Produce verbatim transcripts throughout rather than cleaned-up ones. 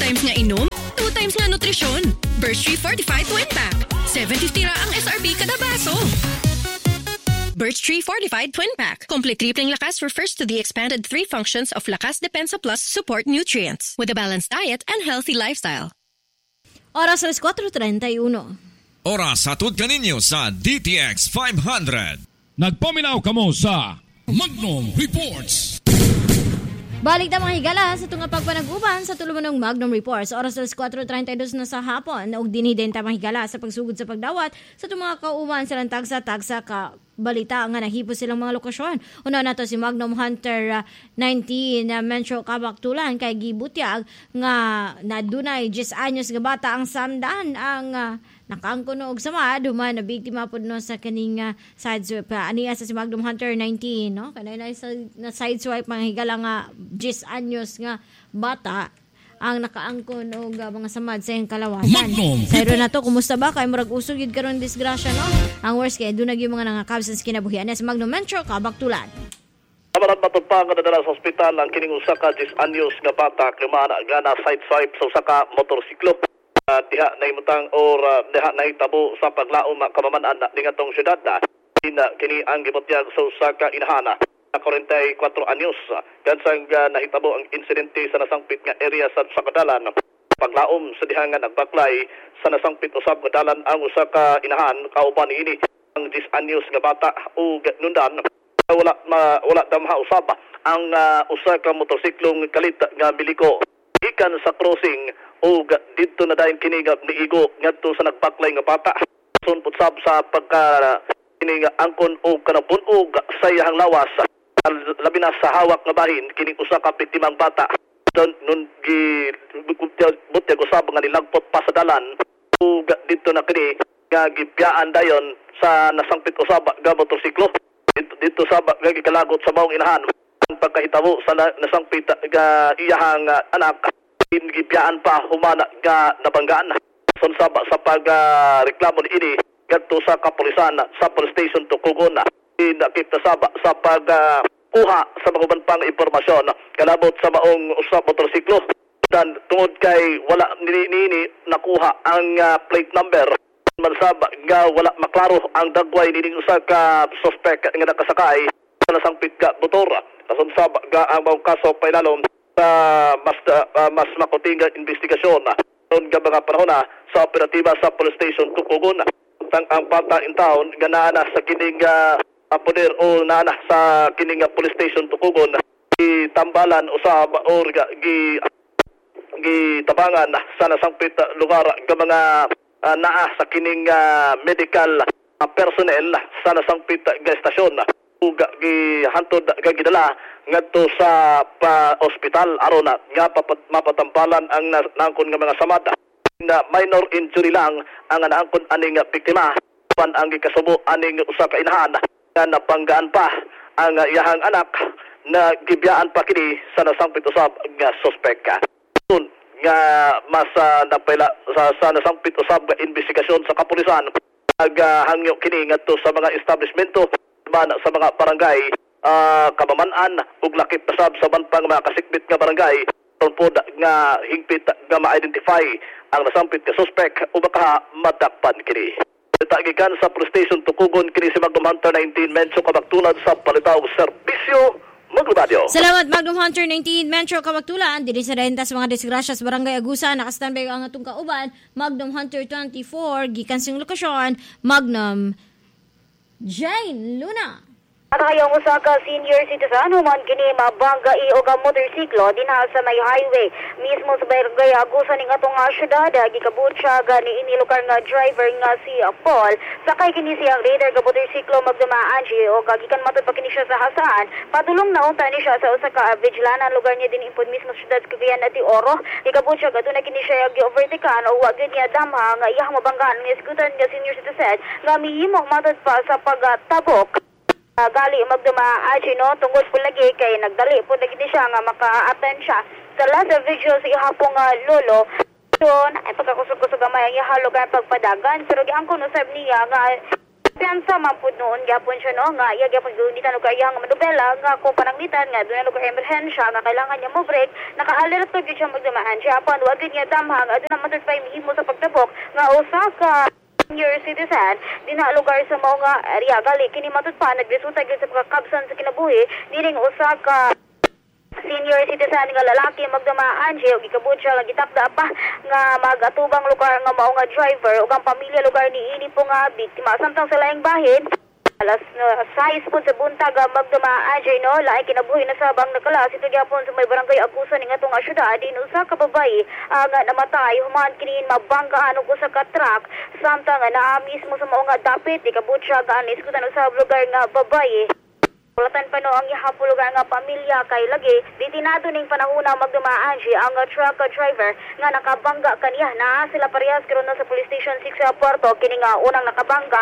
times nga inom, two times nga nutrisyon. Birch Tree Fortified Twin Pack. seven fifty ra ang S R P kada baso. Birch Tree Fortified Twin Pack. Complete tripling lakas refers to the expanded three functions of Lakas Depensa Plus support nutrients with a balanced diet and healthy lifestyle. Oras alas four thirty-one. Oras hatod kaninyo sa D T X five hundred. Nagpaminaw kamo sa Magnum Reports. Balik na mga higala sa tunga pagpanag-uban sa tulumanong Magnum Reports. Oras alas four thirty-two na sa hapon. Naog diniden ta mga higala sa pagsugod sa pagdawat sa itong mga kauban silang tagsa-tagsa ka balita nga nahipos silang mga lokasyon. Una na to si Magnum Hunter uh, nineteen na uh, Metro Kabaktulan kay Gibutyag nga nadunay ten anyos nga bata ang samdan ang uh, nakaangkunog sa mga duman na biktima po no sa kaning uh, sideswipe. Uh, aniya sa si Magnum Hunter nineteen, no? Kanay na, na sideswipe mga higala nga ten anyos nga bata ang nakaangkon o uh, mga samad sa iyong kalawasan. Sa iro na to, kumusta ba? Kaya murag usog yun karon disgrasya, no? Ang worst kaya, doon yung mga nangakabsans kinabuhian. Sa Magnum Metro, Kabaktulan. Amaran matupang na dala sa ospital ang kining usa ka ten anyos nga bata klimana gana side swipe sa usa ka motorsiklo. Uh, diha na imutang or uh, diha na itabo sa paglaom kamamanan na ningatong syudad na kina kini ang gibutyag sa usa ka inahana na forty-four anyos. Gansang uh, nahitabo ang insidente sa nasangpit nga area sa Sakadalan. Paglaom sa diha nga nagbaklay sa nasangpit usab nga dalan ang usa ka inahan kauban ini ang ten anyos nga bata ug nundan wala ma, wala damha usab ang uh, usa ka motorsiklong kalit nga biliko ikan sa crossing ug didto na dayon kini nga niigo ngadto sa nagbaklay nga bata sunput sab sa pagka kini nga angkon og kanabunog sa iyang lawas labi na sa hawak nga bahin kini usa ka biktimang bata don nun gi butyag usab nga nilagpot pa sa dalan ug didto na kini nga gibiyaan dayon sa nasangpit usab nga motorsiklo dito, dito sa nga gikalagot sa maong inahan ang pagkahitabo sa na, nasangpit nga iyahang uh, anak gibiyaan pa humana nga nabanggaan son saba sa pag uh, reklamo ni ini gadto sa kapulisan sa police station Tukugon nakita saba sa pag uh, kuha sa mga uban pang impormasyon kalabot sa maong usab motorsiklo dan tungod kay wala nini nakuha ang uh, plate number mansab nga wala maklaro ang dagway nining usa ka suspect nga nakasakay sa nasangpit ka motor ason sab ga ang maong kaso pailalom sa mas uh, mas makuting investigasyon noon nga mga panahon sa operatiba sa police station Tukugon tang ang bata in town ganaana sa kining uh, poder o nana sa kining uh, police station Tukugon gi tambalan usab or gi gi tabangan sa nasangpit lugar nga mga uh, naa sa kining uh, medical uh, personnel sa nasangpit nga estasyon ug gi hantod ga gidala ngadto sa pa ospital aron nga mapatambalan ang nangkon nga mga samad na minor injury lang ang naangkon aning biktima pan ang gikasubo aning usa ka inahan nga napanggaan pa ang iyahang anak na gibiyaan pa kini sa nasangpit usab nga suspect ka kun nga mas uh, napila sa, sa nasangpit usab nga investigasyon sa kapulisan naghangyo uh, kini ngadto sa mga establishmento man sa mga barangay uh, kabamanan ug lakip pasab sa banpang mga kasikbit nga barangay tungpod nga hingpit nga ma-identify ang nasampit ka suspect o baka madakpan kini. Tagikan sa police station Tukugon kini si Magnum Hunter nineteen Metro Kabaktulan sa Palitaw Serbisyo Maglubadyo. Salamat Magnum Hunter nineteen Metro Kabaktulan dili sa renta sa mga disgrasya sa Barangay Agusa naka-standby ang atong kauban Magnum Hunter twenty-four gikan sing lokasyon Magnum Jane Luna. At hayong usa ka senior citizen human kini mabangga i og motorsiklo dinha sa may highway mismo sa Barangay Agusan ning atong syudad gikabut siya gani ini lokal nga driver nga si Paul sakay kini siyang rider nga motorsiklo magdumaan siya og gikan matud pa kini siya sa hasaan padulong na unta ni siya sa usa ka vigilanan lugar niya din impod mismo sa syudad Cagayan de Oro gikabut siya gadto na kini siya gi-overtaken o wa gyud niya damha nga iyang mabanggaan nga skutan nga senior citizen nga mihimong matud pa sa pagtabok. Uh, gali magduma aji no tungod po lagi kay nagdali po lagi siya nga maka-attend siya sa last video sa ihapong uh, lolo doon ay pagkakusog-kusog gamay ang ihalo kay pagpadagan pero giangkon usab niya nga Piyansa man po noon, gapon siya no, nga iya gapon gunitan o kaya nga manubela, nga kung pananglitan nga, doon na lugar emerhensya, nga kailangan niya mo break, naka-alert to siya magdumaan siya, apan wag niya damhang, doon na matutpay mihimo sa pagtabok, nga Osaka, senior citizen, di na lugar sa mga area, gali, kini matutpa, nagresulta yun sa pagkakabsan sa kinabuhi, dining Osaka, senior citizen nga lalaki magdamaan siya, gikabot siya, gitapda pa, nga magatubang lugar nga mao nga driver, ug ang pamilya lugar ni ini po nga biktima, samtang sa laing bahin, alas uh, size po sa buntag magdamaan siya, no, laing kinabuhi na sabang nakalas, ito gyapon sa may barangay Agusan ng atong asyudad, din usa ka babae, uh, nga namatay, human kinin mabanggaan og usa ka truck, samtang nga naa mismo sa mao nga dapit, gikabot siya, gaan iskutan usab lugar nga babae. Ulatan pa no ang ihapulugan nga pamilya kay lagi ditinado ning panahuna magdumaan siya ang uh, truck uh, driver nga nakabangga kaniya na sila parehas karon sa police station six sa Puerto kini nga unang nakabangga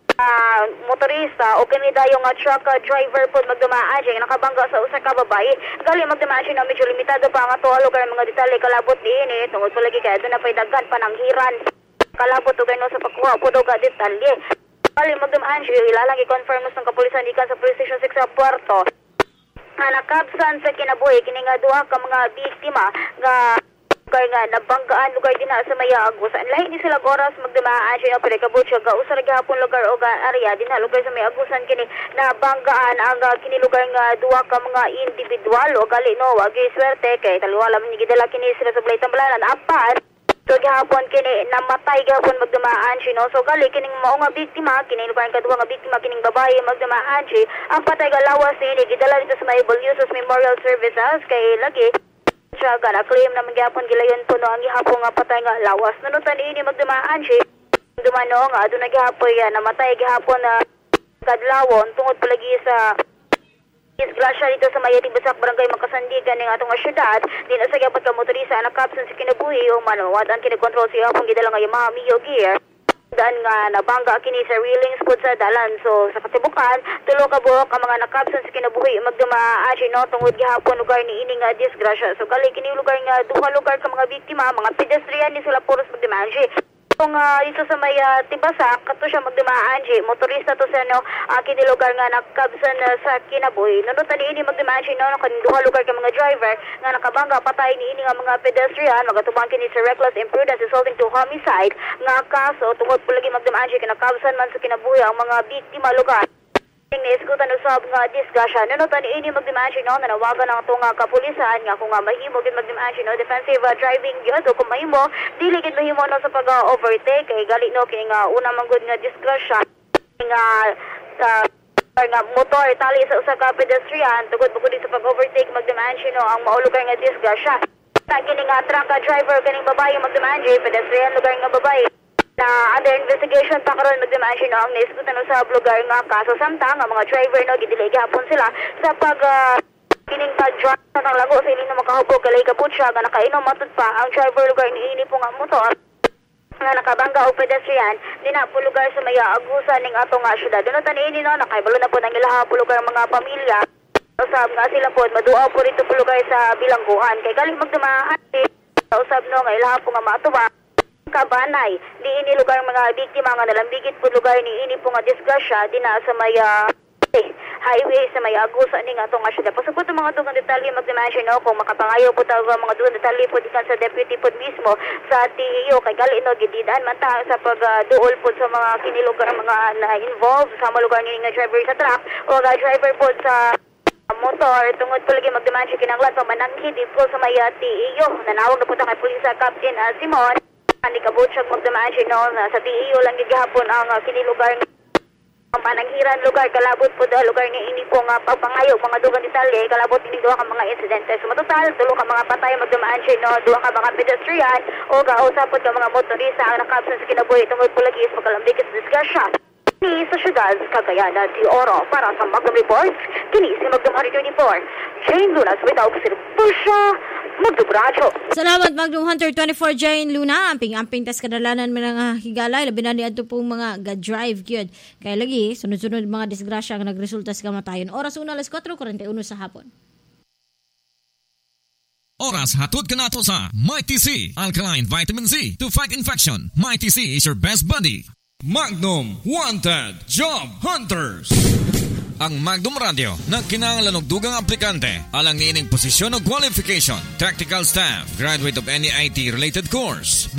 uh, motorista o kini dayo nga truck uh, driver pod magdumaan siya nakabangga sa usa ka babae gali magdumaan siya na medyo limitado pa nga to lugar mga detalye kalabot diini tungod pa lagi kay aduna pay daghan pananghiran kalabot ug ano sa pagkuha pud og detalye. Kali magdumaan siya, ilalang i-confirm ng kapulisan ikan sa Police Station six sa Puerto. Nga nakabsan sa kinabuhi, kini nga duha ka mga biktima nga lugar nga nabanggaan lugar din na sa Maya Agusan. Lahi ni sila oras magdumaan siya, pero kabut siya, gausar gihapon lugar o area din na lugar sa Maya Agusan kini nabanggaan ang uh, kini lugar nga duha ka mga individual o gali no, wag swerte kay taliwala man gidala kini sila sa Balay Tambalanan. Apan so gihapon kini namatay gihapon magdumaan siya no. So gali kining mao nga biktima kini lugar nga duha nga biktima kining babae magdumaan siya. Ang patay nga lawas ni gidala dito sa Mayabol Usos Memorial Services kay lagi siya ga na-claim naman gihapon gilayon po no ang gihapon nga patay nga lawas. Nanutan ini magdumaan siya. Dumano nga aduna gihapon ya namatay gihapon na kadlawon tungod palagi sa disgrasya dito sa Mayati Basak Barangay Makasandigan ng atong asyudad din sa gyapon ka motorista na kapson sa kinabuhi o manawad ang kinikontrol siya hapon gidala nga Yamaha Mio Gear daan nga nabangga kini sa railings po sa dalan. So sa katibukan tulo ka buhok ang mga nakapson sa kinabuhi magdumaan siya no tungod gihapon lugar ni ini nga disgrasya. So gali kini lugar nga duha lugar ka mga biktima mga pedestrian ni sila puros magdumaan siya. Kung uh, dito sa may uh, Tibasak, kato siya magdumaan siya, motorista to sa no, uh, kini lugar nga nakabsan uh, sa kinabuhi. Nanutan ni ini magdumaan siya no, kaninduha lugar ka mga driver, nga nakabangga patay ni ini nga mga pedestrian, magatubang kini sa reckless imprudence resulting to homicide, nga kaso, tungod po lagi magdumaan siya, kinakabsan man sa kinabuhi ang mga biktima lugar. Niskutan usab nga disgrasya. Nanutan ni ini magdumaan siya no, nanawagan ang itong uh, kapulisan nga kung nga mahimo gid magdumaan siya no, defensive uh, driving yun, o kung mahimo, dili gid mahimo no sa pag-overtake, kay gali no, kaya nga unang manggod nga disgrasya, nga sa nga motor, tali sa usa ka pedestrian, tugod bukod sa pag-overtake, magdumaan siya no, ang maulugar nga disgrasya. Kini nga truck uh, driver, kaning babae magdumaan siya, pedestrian lugar nga babae. Na under investigation pa karon magdumaan siya no ang naiskutan sa lugar nga kaso samtang ang mga driver no gidili gihapon sila sa pag uh, kining pag-drive sa lago sa ining makahubog kalay kaput siya nga nakainom matud pa ang driver lugar ni ini po nga motor nga nakabangga og pedestrian dina po lugar sa Maya Agusan ning atong nga syudad. Dunutan ini no nakaibalo na po nang ilaha po lugar mga pamilya usab nga sila po maduaw po rito po lugar sa bilangguan kay galing magdumaan usab no nga ilaha po nga matuba Kabanay, di ini lugar mga biktima nga nalambigit po lugar ni ini po nga disgrasya dina sa Maya eh, highway sa Maya Agusan ning atong asyudad. Pasabot ang mga dugang detalye magdimension no kung makapangayo po tayo mga dugang detalye po dikan sa deputy po mismo sa T E O kay gali no gididan man ta sa pagduol po sa mga kinilugar mga na-involved sa mga lugar ni nga driver sa truck o nga driver po sa motor tungod po lagi magdimension kinanglan pa mananghid po sa Maya T E O. Nanawag na po ta kay Pulisa Captain uh, Simon. Ani kabut siya magdumaan siya no, sa T E O lang gihapon ang uh, kinilugar ang pananghiran lugar kalabot po dahil lugar ni ini po nga pagpangayo mga dugang detalye kalabot ini duha ka mga insidente. So matotal tulo ka mga patay magdumaan siya no, duha ka mga pedestrian o kausapot ka mga motorista ang nakabsan sa kinabuhi tungod po lagi sa pagkalambik sa disgrasya ni sa syudad Cagayan de Oro. Para sa Magnum Reports kini si Magnum Hunter twenty-four Jane Lunas without Sirbusha Magdubradyo. Salamat Magnum Hunter twenty-four Jane Luna. Amping-amping tas kadalanan man nga higalay labi na ni adto pong mga ga-drive gyud. Kay lagi sunod-sunod mga disgrasya nga nagresulta sa kamatayon. Oras una alas kwatro kuwarenta y uno sa hapon. Oras hatod ka nato sa Mighty C Alkaline Vitamin C to fight infection. Mighty C is your best buddy. Magnum Wanted Job Hunters. Ang Magnum Radio na kinahanglan og dugang aplikante alang niining posisyon o qualification, tactical staff, graduate of any I T related course,